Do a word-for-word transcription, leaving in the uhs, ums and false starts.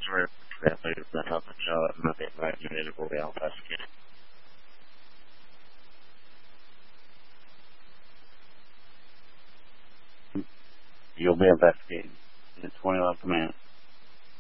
Sorry for that, but it's not helping show up. I'm not the advisor, it will be all investigated. You'll be investigated in twenty left a minute.